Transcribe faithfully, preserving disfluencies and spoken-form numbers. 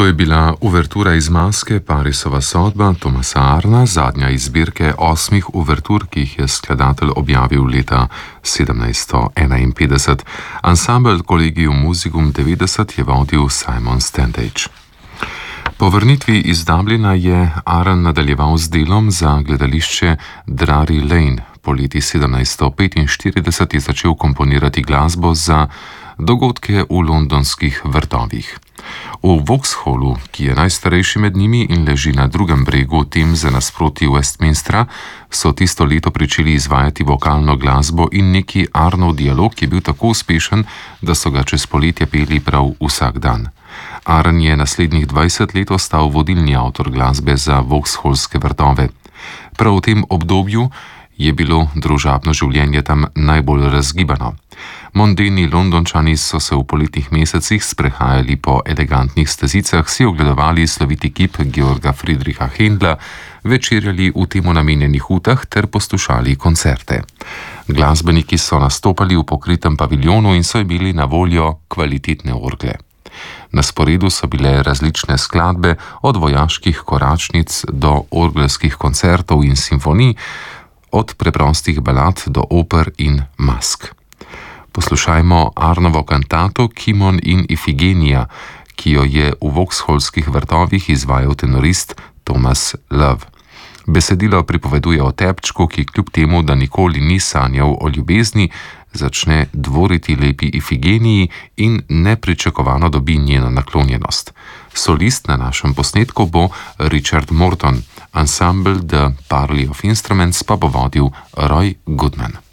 To je bila uvertura iz Maske, Parisova sodba Thomasa Arna, zadnja iz zbirke osmih uvertur, ki jih je skladatelj objavil leta sedemnajststo enainpetdeset. Ansambel Collegium Musicum devetdeset je vodil Simon Stendhal. Po vrnitvi iz Dublina je Arn nadaljeval z delom za gledališče Drury Lane. Poleti sedemnajststo petinštirideset je začel komponirati glasbo za dogodke v londonskih vrtovih. V Vauxhallu, ki je najstarejši med njimi in leži na drugem bregu Temze nasproti Westminstra, so tisto leto pričeli izvajati vokalno glasbo in neki Arnov dialog je bil tako uspešen, da so ga čez poletje peli prav vsak dan. Arn je naslednjih dvajset let ostal vodilni avtor glasbe za Vauxhallske vrtove. Prav v tem obdobju je bilo družabno življenje tam najbolj razgibano. Mondeni Londončani so se v poletnih mesecih sprehajali po elegantnih stezicah, si ogledovali sloviti kip Georga Friedricha Händla, večerjali v temu namenjenih utah ter poslušali koncerte. Glasbeniki so nastopali v pokritem paviljonu in so imeli na voljo kvalitetne orgle. Na sporedu so bile različne skladbe, od vojaških koračnic do orgelskih koncertov in simfonij, od preprostih balad do oper in mask. Poslušajmo Arnovo kantato Kimon in Ifigenija, ki jo je v Vauxhallskih vrtovih izvajal tenorist Thomas Love. Besedilo pripoveduje o tepčku, ki kljub temu, da nikoli ni sanjal o ljubezni, začne dvoriti lepi Ifigeniji in nepričakovano dobi njeno naklonjenost. Solist na našem posnetku bo Richard Morton, ansambel The Parley of Instruments pa bo vodil Roy Goodman.